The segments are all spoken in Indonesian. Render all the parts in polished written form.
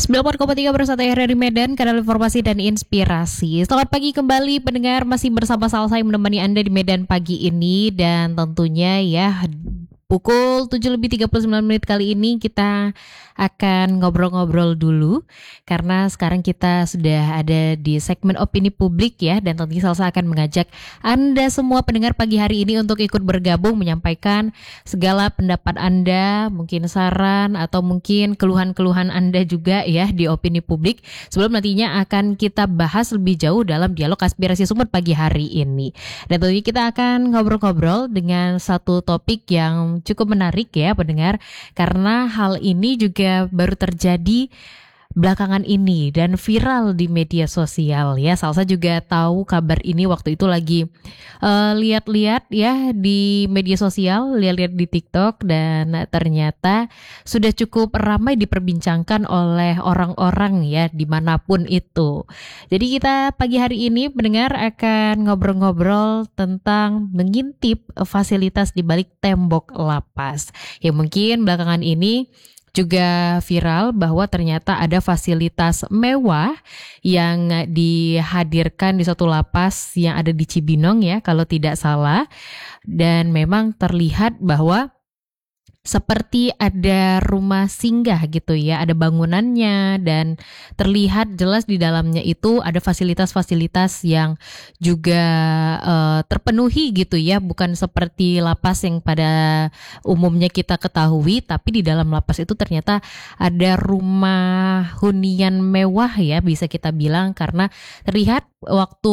94,3 bersatu RRI Medan, kanal informasi dan inspirasi. Selamat pagi kembali pendengar, masih bersama Salsa yang menemani Anda di Medan pagi ini. Dan tentunya ya pukul 7:39 kali ini kita akan ngobrol-ngobrol dulu. Karena sekarang kita sudah ada di segmen opini publik ya. Dan tentunya Salsa akan mengajak Anda semua pendengar pagi hari ini untuk ikut bergabung menyampaikan segala pendapat Anda, mungkin saran atau mungkin keluhan-keluhan Anda juga ya di opini publik. Sebelum nantinya akan kita bahas lebih jauh dalam dialog aspirasi Sumut pagi hari ini. Dan tentunya kita akan ngobrol-ngobrol dengan satu topik yang cukup menarik ya pendengar. Karena hal ini juga baru terjadi belakangan ini dan viral di media sosial ya. Salsa juga tahu kabar ini waktu itu lagi lihat-lihat ya di media sosial, lihat-lihat di TikTok, dan ternyata sudah cukup ramai diperbincangkan oleh orang-orang ya dimanapun itu. Jadi kita pagi hari ini mendengar akan ngobrol-ngobrol tentang mengintip fasilitas di balik tembok lapas yang mungkin belakangan ini juga viral bahwa ternyata ada fasilitas mewah yang dihadirkan di suatu lapas yang ada di Cibinong ya kalau tidak salah. Dan memang terlihat bahwa seperti ada rumah singgah gitu ya, ada bangunannya dan terlihat jelas di dalamnya itu ada fasilitas-fasilitas yang juga terpenuhi gitu ya, bukan seperti lapas yang pada umumnya kita ketahui, tapi di dalam lapas itu ternyata ada rumah hunian mewah ya bisa kita bilang, karena terlihat waktu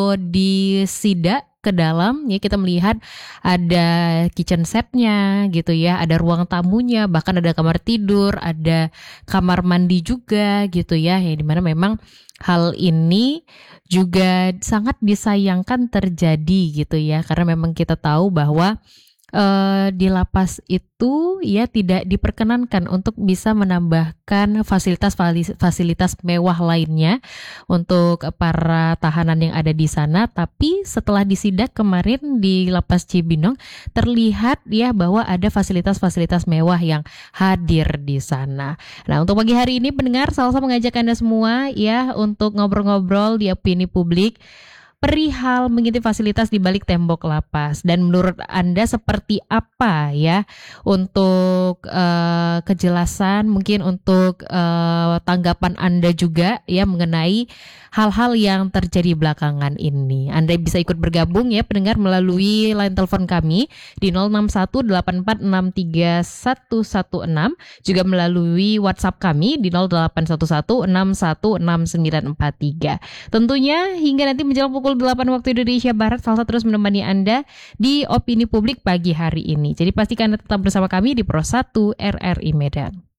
disidak ke dalam ya kita melihat ada kitchen setnya gitu ya, ada ruang tamunya, bahkan ada kamar tidur, ada kamar mandi juga gitu ya, yang dimana memang hal ini juga sangat disayangkan terjadi gitu ya, karena memang kita tahu bahwa di lapas itu ya tidak diperkenankan untuk bisa menambahkan fasilitas mewah lainnya untuk para tahanan yang ada di sana. Tapi setelah disidak kemarin di lapas Cibinong terlihat ya bahwa ada fasilitas-fasilitas mewah yang hadir di sana. Nah, untuk pagi hari ini pendengar, Salsa mengajak Anda semua ya untuk ngobrol-ngobrol di opini publik perihal mengintip fasilitas di balik tembok lapas. Dan menurut Anda seperti apa ya untuk kejelasan, mungkin untuk tanggapan Anda juga ya mengenai hal-hal yang terjadi belakangan ini. Anda bisa ikut bergabung ya pendengar melalui line telepon kami di 061-846-3116, juga melalui WhatsApp kami di 081161669943. Tentunya hingga nanti menjelang pukul 8 waktu Indonesia Barat, Salsa terus menemani Anda di opini publik pagi hari ini. Jadi pastikan Anda tetap bersama kami di Pro 1 RRI Medan.